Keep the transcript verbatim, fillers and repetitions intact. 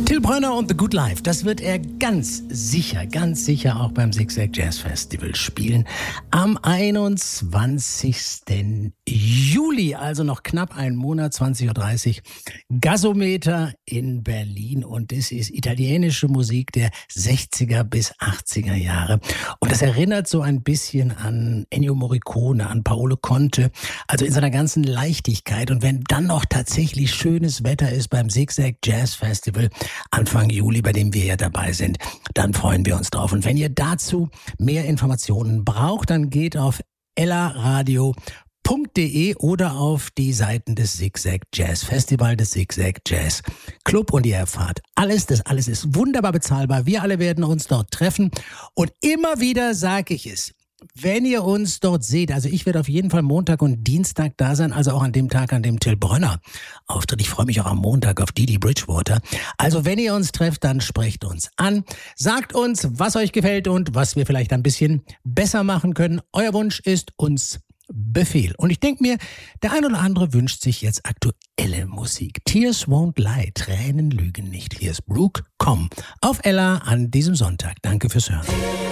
Till Brönner und The Good Life, das wird er ganz sicher, ganz sicher auch beim Zigzag Jazz Festival spielen. Am einundzwanzigsten Juli, also noch knapp einen Monat, zwanzig Uhr dreißig, Gasometer in Berlin. Und das ist italienische Musik der sechziger bis achtziger Jahre. Und das erinnert so ein bisschen an Ennio Morricone, an Paolo Conte, also in seiner ganzen Leichtigkeit. Und wenn dann noch tatsächlich schönes Wetter ist beim Zigzag Jazz Festival, Anfang Juli, bei dem wir ja dabei sind, dann freuen wir uns drauf. Und wenn ihr dazu mehr Informationen braucht, dann geht auf ellaradio punkt de oder auf die Seiten des Zigzag Jazz Festival, des Zigzag Jazz Club und ihr erfahrt alles. Das alles ist wunderbar bezahlbar. Wir alle werden uns dort treffen und immer wieder sage ich es, wenn ihr uns dort seht, also ich werde auf jeden Fall Montag und Dienstag da sein, also auch an dem Tag, an dem Till Brönner auftritt. Ich freue mich auch am Montag auf Didi Bridgewater. Also wenn ihr uns trefft, dann sprecht uns an. Sagt uns, was euch gefällt und was wir vielleicht ein bisschen besser machen können. Euer Wunsch ist uns Befehl. Und ich denke mir, der ein oder andere wünscht sich jetzt aktuelle Musik. Tears won't lie, Tränen lügen nicht. Hier ist Brooke Komm auf Ella an diesem Sonntag. Danke fürs Hören.